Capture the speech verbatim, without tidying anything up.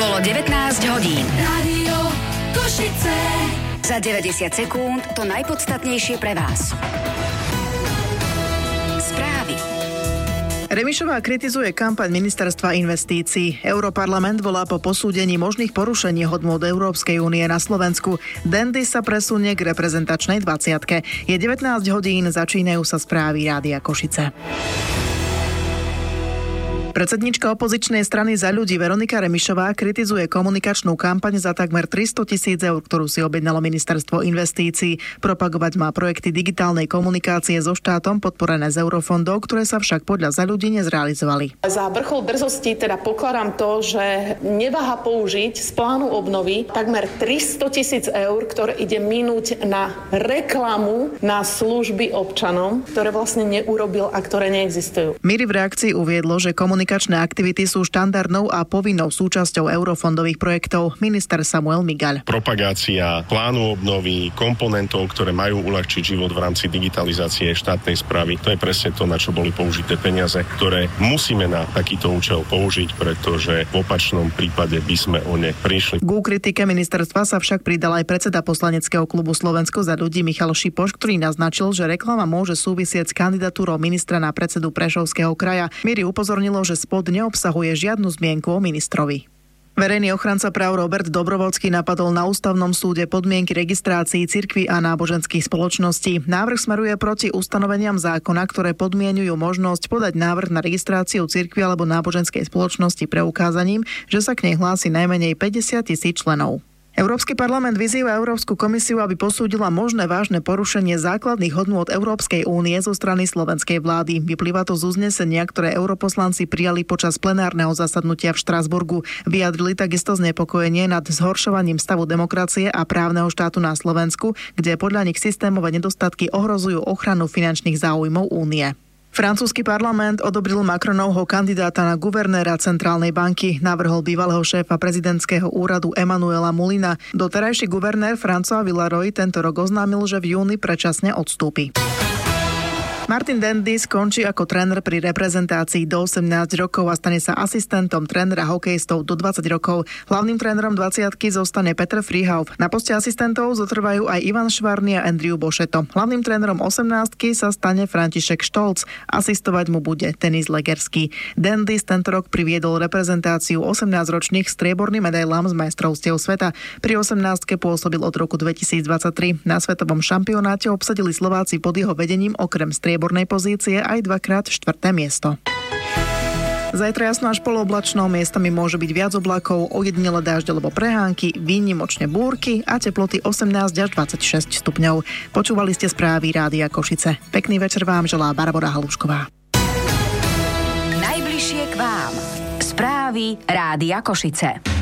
Bolo devätnásť hodín. Rádio Košice. Za deväťdesiat sekúnd to najpodstatnejšie pre vás. Správy. Remišová kritizuje kampaň ministerstva investícií. Europarlament volá po posúdení možných porušení hodnôt Európskej únie na Slovensku. Dandy sa presunie k reprezentačnej dvadsiatke. Je devätnásť hodín, začínajú sa správy Rádia Košice. Predsedníčka opozičnej strany Za ľudí Veronika Remišová kritizuje komunikačnú kampaň za takmer tristo tisíc eur, ktorú si objednalo ministerstvo investícií. Propagovať má projekty digitálnej komunikácie so štátom podporené z eurofondov, ktoré sa však podľa Za ľudí nezrealizovali. Za vrchol drzosti teda pokladám to, že neváha použiť z plánu obnovy takmer tristo tisíc eur, ktoré ide minúť na reklamu na služby občanom, ktoré vlastne neurobil a ktoré neexistujú. Miri v reakcii uviedlo, že komunikačná Komunikačné aktivity sú štandardnou a povinnou súčasťou eurofondových projektov. Minister Samuel Migaľ. Propagácia plánu obnovy, komponentov, ktoré majú uľahčiť život v rámci digitalizácie štátnej správy, to je presne to, na čo boli použité peniaze, ktoré musíme na takýto účel použiť, pretože v opačnom prípade by sme o ne prišli. Ku kritike ministerstva sa však pridal aj predseda poslaneckého klubu Slovensko Za ľudí Michal Šipoš, ktorý naznačil, že reklama môže súvisieť s kandidatúrou ministra na predsedu Prešovského kraja. Miri upozornilo, že spot neobsahuje žiadnu zmienku o ministrovi. Verejný ochranca práv Robert Dobrovoľský napadol na ústavnom súde podmienky registrácií cirkví a náboženských spoločností. Návrh smeruje proti ustanoveniam zákona, ktoré podmienujú možnosť podať návrh na registráciu cirkvi alebo náboženskej spoločnosti preukázaním, že sa k nej hlási najmenej päťdesiat tisíc členov. Európsky parlament vyzýva Európsku komisiu, aby posúdila možné vážne porušenie základných hodnôt Európskej únie zo strany slovenskej vlády. Vyplýva to z uznesenia, ktoré europoslanci prijali počas plenárneho zasadnutia v Štrasburgu. Vyjadrili takisto znepokojenie nad zhoršovaním stavu demokracie a právneho štátu na Slovensku, kde podľa nich systémové nedostatky ohrozujú ochranu finančných záujmov únie. Francúzsky parlament odobril Macronovho kandidáta na guvernéra Centrálnej banky. Navrhol bývalého šéfa prezidentského úradu Emmanuela Moulina. Doterajší guvernér François Villeroy tento rok oznámil, že v júni predčasne odstúpi. Martin Dandy skončí ako tréner pri reprezentácii do osemnásť rokov a stane sa asistentom trénera hokejistov do dvadsať rokov. Hlavným trénerom dvadsiatky zostane Petr Fríhauf. Na poste asistentov zotrvajú aj Ivan Švarný a Andrew Bošeto. Hlavným trénerom osemnástky sa stane František Štolc. Asistovať mu bude Denis Legerský. Dandy tento rok priviedol reprezentáciu osemnásťročných strieborným medailám z majstrovstiev sveta. Pri osemnástke pôsobil od roku dvetisícdvadsaťtri. Na svetovom šampionáte obsadili Slováci pod jeho vedením okrem striebornej Výbornej pozície aj dvakrát štvrté miesto. Zajtra jasno až polooblačno, miestami môže byť viac oblakov, ojedinele dážď alebo prehánky, výnimočne búrky a teploty osemnásť až dvadsaťšesť stupňov. Počúvali ste správy Rádia Košice. Pekný večer vám želá Barbora Halušková. Najbližšie k vám. Správy Rádia Košice.